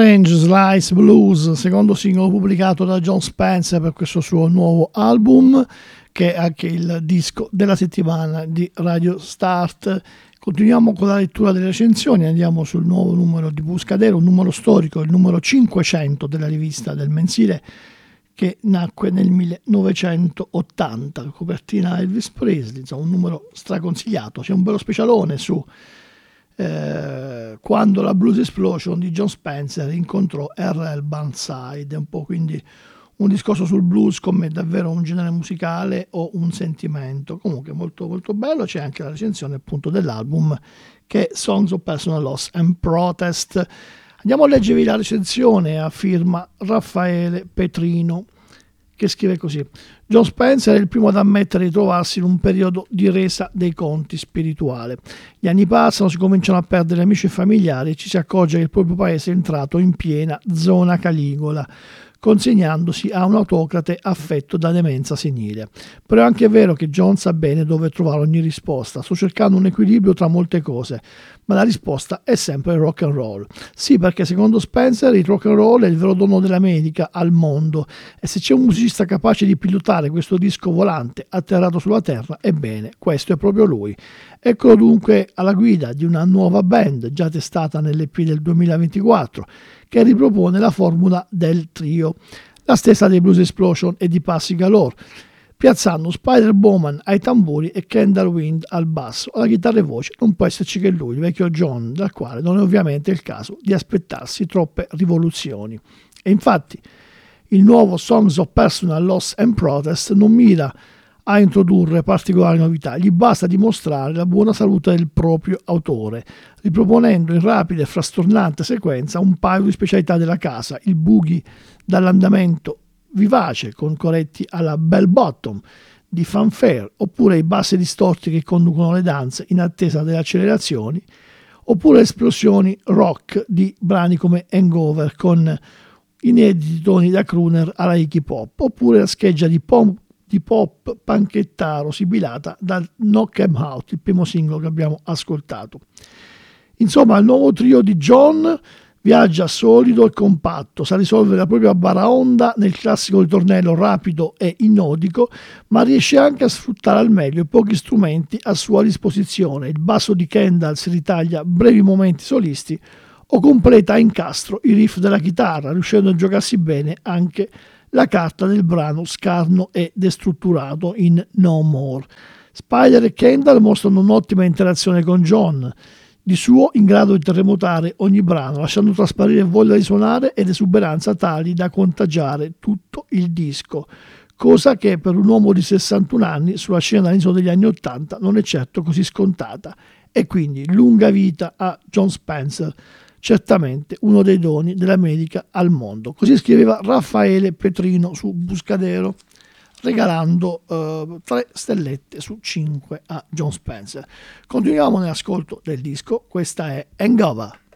Strange Slice Blues, secondo singolo pubblicato da Jon Spencer per questo suo nuovo album, che è anche il disco della settimana di Radio Start. Continuiamo con la lettura delle recensioni, andiamo sul nuovo numero di Buscadero, un numero storico, il numero 500 della rivista del mensile, che nacque nel 1980, copertina Elvis Presley, insomma un numero straconsigliato. C'è un bello specialone su quando la Blues Explosion di Jon Spencer incontrò R.L. Burnside, un po' quindi un discorso sul blues come davvero un genere musicale o un sentimento. Comunque molto molto bello. C'è anche la recensione appunto dell'album, che è Songs of Personal Loss and Protest. Andiamo a leggervi la recensione a firma Raffaele Petrino, che scrive così: Jon Spencer è il primo ad ammettere di trovarsi in un periodo di resa dei conti spirituale. Gli anni passano, si cominciano a perdere amici e familiari e ci si accorge che il proprio paese è entrato in piena zona Caligola, consegnandosi a un autocrate affetto da demenza senile. Però è anche vero che Jon sa bene dove trovare ogni risposta. Sto cercando un equilibrio tra molte cose, ma la risposta è sempre il rock and roll. Sì, perché secondo Spencer il rock and roll è il vero dono dell'America al mondo, e se c'è un musicista capace di pilotare questo disco volante atterrato sulla terra, ebbene, questo è proprio lui. Eccolo dunque alla guida di una nuova band già testata nell'EP del 2024, che ripropone la formula del trio, la stessa dei Blues Explosion e di Passy Galore, piazzando Spider Bowman ai tamburi e Kendall Wind al basso. Alla chitarra e voce non può esserci che lui, il vecchio Jon, dal quale non è ovviamente il caso di aspettarsi troppe rivoluzioni. E infatti il nuovo Songs of Personal Loss and Protest non mira a introdurre particolari novità, gli basta dimostrare la buona salute del proprio autore, riproponendo in rapida e frastornante sequenza un paio di specialità della casa: il boogie dall'andamento vivace con corretti alla bell bottom di Fanfare, oppure i bassi distorti che conducono le danze in attesa delle accelerazioni, oppure le esplosioni rock di brani come Hangover con inediti toni da crooner alla Iggy Pop, oppure la scheggia di pop panchettaro sibilata dal Knock 'Em Out, il primo singolo che abbiamo ascoltato. Insomma, il nuovo trio di Jon viaggia solido e compatto, sa risolvere la propria baraonda nel classico ritornello rapido e innodico, ma riesce anche a sfruttare al meglio i pochi strumenti a sua disposizione. Il basso di Kendall si ritaglia brevi momenti solisti o completa a incastro i riff della chitarra, riuscendo a giocarsi bene anche la carta del brano scarno e destrutturato in No More. Spider e Kendall mostrano un'ottima interazione con Jon, di suo in grado di terremotare ogni brano, lasciando trasparire voglia di suonare ed esuberanza tali da contagiare tutto il disco, cosa che per un uomo di 61 anni sulla scena all'inizio degli anni 80 non è certo così scontata. E quindi lunga vita a Jon Spencer, certamente uno dei doni dell'America al mondo. Così scriveva Raffaele Petrino su Buscadero, regalando 3 stellette su 5 a Jon Spencer. Continuiamo nell'ascolto del disco. Questa è Hangover.